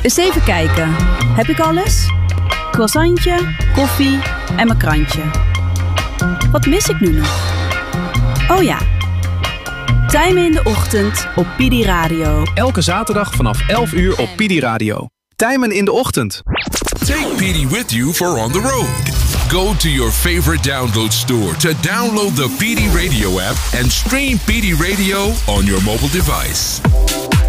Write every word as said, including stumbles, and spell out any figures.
Eens even kijken. Heb ik alles? Croissantje, koffie en mijn krantje. Wat mis ik nu nog? Oh ja. Tijmen in de ochtend op P D Radio. Elke zaterdag vanaf elf uur op P D Radio. Tijmen in de ochtend. Take P D with you for on the road. Go to your favorite download store to download the P D Radio app and stream P D Radio on your mobile device.